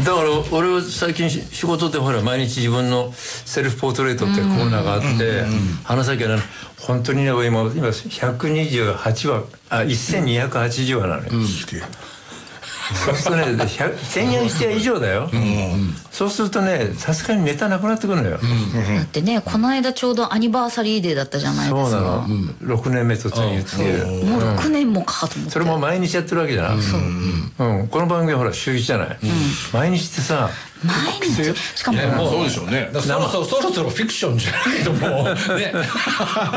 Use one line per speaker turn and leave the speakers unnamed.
だから俺は最近仕事でほら毎日自分のセルフポートレートってコーナーがあって話さなきゃな本当にね今128話1280話なのよ。そうするとね1200話以上だよ。そうするとねさすがにネタなくなってくるのよ。
だってねこの間ちょうどアニバーサリーデーだったじゃないですか。
そうなの、6年目突入っていう。
もう6年もかと思って。
それも毎日やってるわけじゃない。この番組はほら週1じゃない。毎日ってさ
毎日しかも
そうでしょうね。そろそろフィクションじゃないともうね